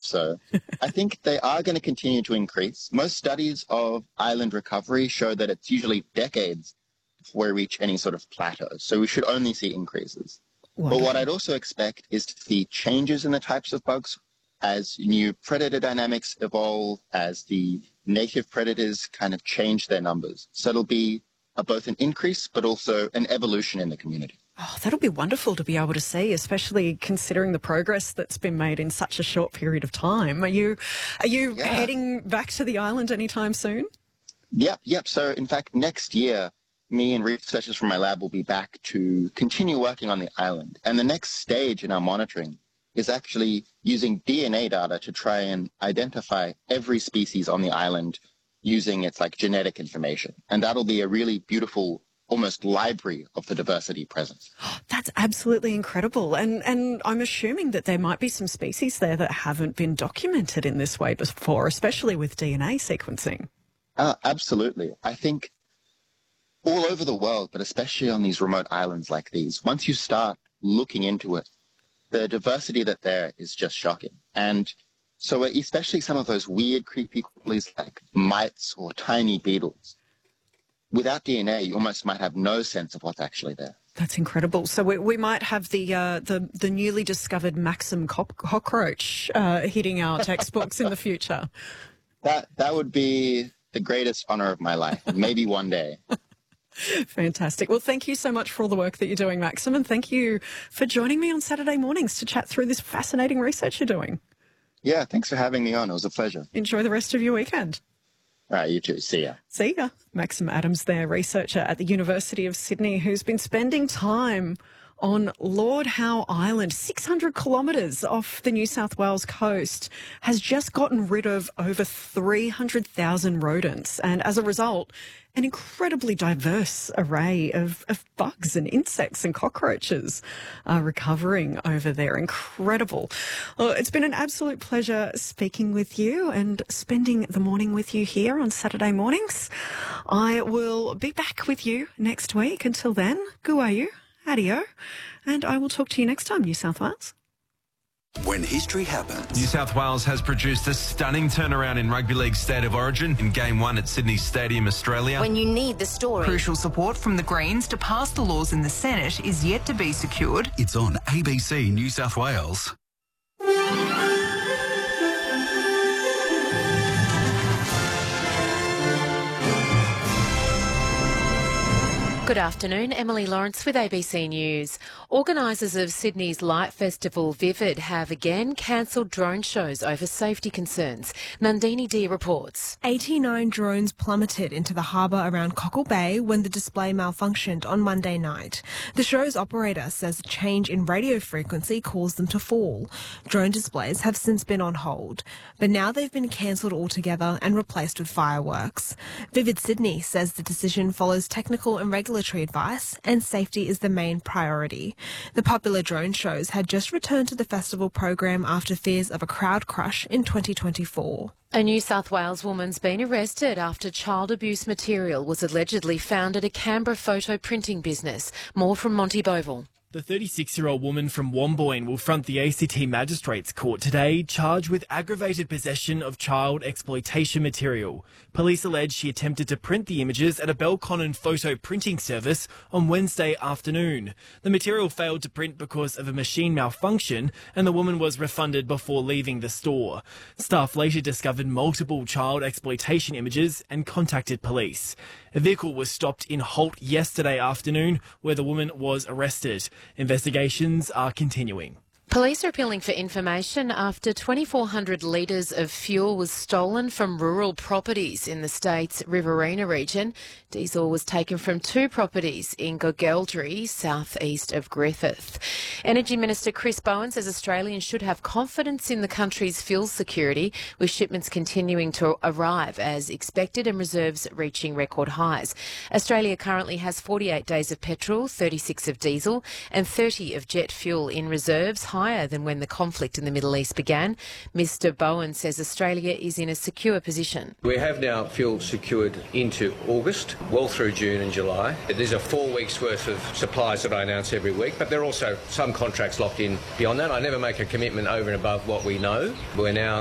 So I think they are going to continue to increase. Most studies of island recovery show that it's usually decades before we reach any sort of plateau. So we should only see increases. Wonderful. But what I'd also expect is to see changes in the types of bugs as new predator dynamics evolve, as the native predators kind of change their numbers. So it'll be both an increase, but also an evolution in the community. Oh, that'll be wonderful to be able to see, especially considering the progress that's been made in such a short period of time. Are you heading back to the island anytime soon? Yep. So in fact, next year, me and researchers from my lab will be back to continue working on the island. And the next stage in our monitoring is actually using DNA data to try and identify every species on the island using its genetic information. And that'll be a really beautiful, almost library of the diversity present. That's absolutely incredible. And I'm assuming that there might be some species there that haven't been documented in this way before, especially with DNA sequencing. Absolutely. I think all over the world, but especially on these remote islands like these, once you start looking into it, the diversity that there is just shocking. And so especially some of those weird, creepy crawlies like mites or tiny beetles, without DNA, you almost might have no sense of what's actually there. That's incredible. So we might have the newly discovered Maxim cockroach hitting our textbooks in the future. That would be the greatest honor of my life, maybe one day. Fantastic. Well, thank you so much for all the work that you're doing, Maxim, and thank you for joining me on Saturday mornings to chat through this fascinating research you're doing. Yeah, thanks for having me on. It was a pleasure. Enjoy the rest of your weekend. All right, you too. See ya. See ya. Maxim Adams there, researcher at the University of Sydney, who's been spending time on Lord Howe Island, 600 kilometres off the New South Wales coast, has just gotten rid of over 300,000 rodents. And as a result, an incredibly diverse array of bugs and insects and cockroaches are recovering over there. Incredible. Well, it's been an absolute pleasure speaking with you and spending the morning with you here on Saturday mornings. I will be back with you next week. Until then, guayu, adio, and I will talk to you next time, New South Wales. When history happens. New South Wales has produced a stunning turnaround in Rugby League State of Origin in Game 1 at Sydney Stadium, Australia. When you need the story. Crucial support from the Greens to pass the laws in the Senate is yet to be secured. It's on ABC New South Wales. Good afternoon, Emily Lawrence with ABC News. Organisers of Sydney's Light Festival Vivid have again cancelled drone shows over safety concerns. Nandini D reports. 89 drones plummeted into the harbour around Cockle Bay when the display malfunctioned on Monday night. The show's operator says a change in radio frequency caused them to fall. Drone displays have since been on hold, but now they've been cancelled altogether and replaced with fireworks. Vivid Sydney says the decision follows technical and regulatory advice and safety is the main priority. The popular drone shows had just returned to the festival program after fears of a crowd crush in 2024. A New South Wales woman's been arrested after child abuse material was allegedly found at a Canberra photo printing business. More from Monty Boval. The 36-year-old woman from Womboyne will front the ACT Magistrates Court today, charged with aggravated possession of child exploitation material. Police allege she attempted to print the images at a Belconnen photo printing service on Wednesday afternoon. The material failed to print because of a machine malfunction, and the woman was refunded before leaving the store. Staff later discovered multiple child exploitation images and contacted police. A vehicle was stopped in Holt yesterday afternoon, where the woman was arrested. Investigations are continuing. Police are appealing for information after 2,400 litres of fuel was stolen from rural properties in the state's Riverina region. Diesel was taken from two properties in Gogeldry, southeast of Griffith. Energy Minister Chris Bowen says Australians should have confidence in the country's fuel security, with shipments continuing to arrive as expected and reserves reaching record highs. Australia currently has 48 days of petrol, 36 of diesel and 30 of jet fuel in reserves, higher than when the conflict in the Middle East began. Mr Bowen says Australia is in a secure position. We have now fuel secured into August, well through June and July. These are 4 weeks' worth of supplies that I announce every week, but there are also some contracts locked in beyond that. I never make a commitment over and above what we know. We're now